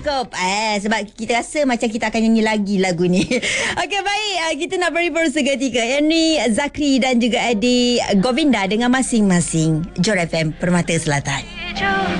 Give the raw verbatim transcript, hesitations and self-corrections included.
cukup. Eh, sebab kita rasa macam kita akan nyanyi lagi lagu ni. Okey, baik. Uh, kita nak beri perusahaan seketika. Yang ni Zakri dan juga Adi Govinda dengan masing-masing Jor F M Permata Selatan.